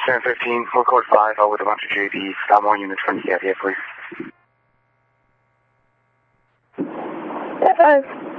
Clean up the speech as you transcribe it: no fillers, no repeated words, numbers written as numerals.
715, record 5, with a bunch of JV. Stop more units from the area, please. Yeah, 5.